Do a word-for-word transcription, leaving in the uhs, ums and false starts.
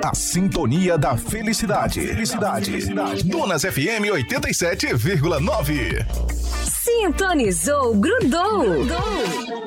A sintonia da felicidade. Felicidade. Felicidade. Donas F M oitenta e sete vírgula nove. Sintonizou, grudou. grudou.